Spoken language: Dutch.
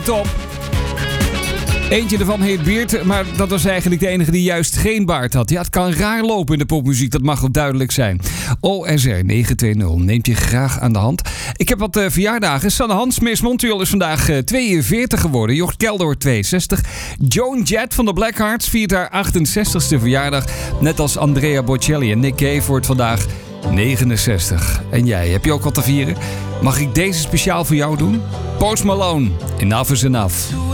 Top. Eentje ervan heet Beert, maar dat was eigenlijk de enige die juist geen baard had. Ja, het kan raar lopen in de popmuziek, dat mag wel duidelijk zijn. OSR 920 neemt je graag aan de hand. Ik heb wat verjaardagen. Sanne Hans, Mees Montreal is vandaag 42 geworden. Jort Kelder wordt 62. Joan Jett van de Blackhearts viert haar 68ste verjaardag. Net als Andrea Bocelli en Nick Cave wordt vandaag 69. En jij, heb je ook wat te vieren? Mag ik deze speciaal voor jou doen? Post Malone, Enough is Enough.